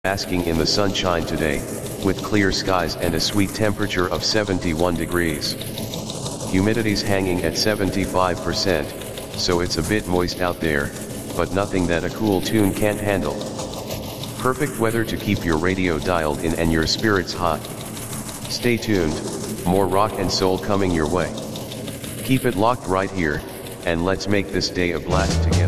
Basking in the sunshine today, with clear skies and a sweet temperature of 71 degrees. Humidity's hanging at 75%, so it's a bit moist out there, but nothing that a cool tune can't handle. Perfect weather to keep your radio dialed in and your spirits hot. Stay tuned, more rock and soul coming your way. Keep it locked right here, and let's make this day a blast together.